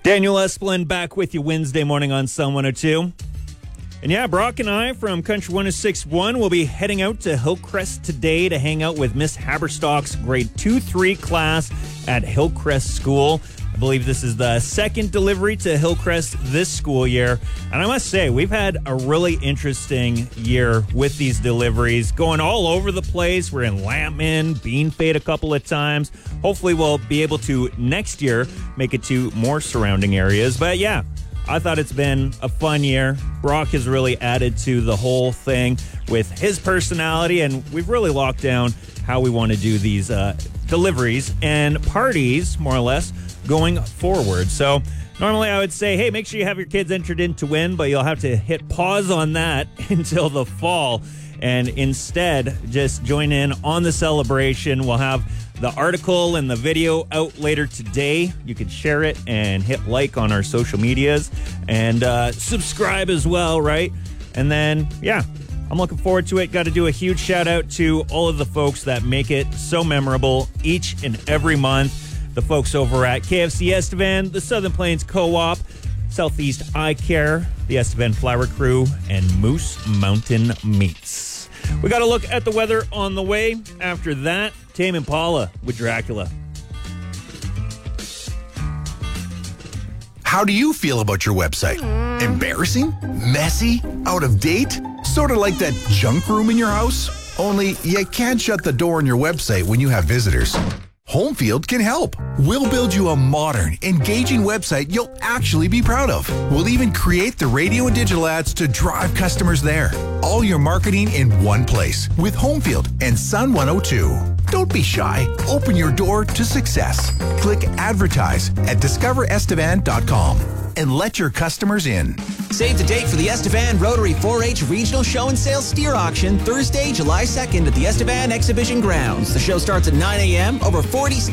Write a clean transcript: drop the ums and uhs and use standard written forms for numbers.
Daniel Esplin back with you Wednesday morning on Sun 102. And yeah, Brock and I from Country 106.1 will be heading out to Hillcrest today to hang out with Miss Haberstock's grade 2-3 class at Hillcrest School. I believe this is the second delivery to Hillcrest this school year. And I must say, we've had a really interesting year with these deliveries, going all over the place. We're in Lampman, Beanfade a couple of times. Hopefully we'll be able to next year make it to more surrounding areas. But yeah, I thought it's been a fun year. Brock has really added to the whole thing with his personality, and we've really locked down how we want to do these deliveries and parties, more or less, going forward. So normally I would say, hey, make sure you have your kids entered in to win, but you'll have to hit pause on that until the fall, and instead just join in on the celebration. We'll have the article and the video out later today. You can share it and hit like on our social medias and subscribe as well, right? And then, yeah, I'm looking forward to it. Got to do a huge shout out to all of the folks that make it so memorable each and every month. The folks over at KFC Estevan, the Southern Plains Co-op, Southeast Eye Care, the Estevan Flower Crew, and Moose Mountain Meats. We got to look at the weather on the way. After that, Tame Impala with Dracula. How do you feel about your website? Embarrassing? Messy? Out of date? Sort of like that junk room in your house? Only you can't shut the door on your website when you have visitors. Homefield can help. We'll build you a modern, engaging website you'll actually be proud of. We'll even create the radio and digital ads to drive customers there. All your marketing in one place with Homefield and Sun 102. Don't be shy. Open your door to success. Click advertise at discoverestevan.com and let your customers in. Save the date for the Estevan Rotary 4-H Regional Show and Sale Steer Auction Thursday, July 2nd at the Estevan Exhibition Grounds. The show starts at 9 a.m. Over 40